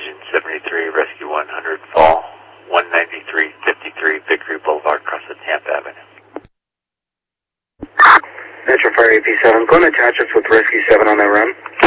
engine 73, rescue 100, fall 19353 Victory Boulevard, across the Tampa Avenue. Metro Fire AP7, go and attach us with rescue 7 on that run.